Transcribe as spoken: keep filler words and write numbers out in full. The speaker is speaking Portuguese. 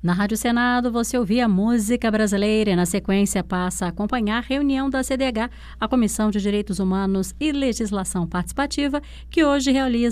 Na Rádio Senado, você ouvia música brasileira e, na sequência, passa a acompanhar a reunião da C D H, a Comissão de Direitos Humanos e Legislação Participativa, que hoje realiza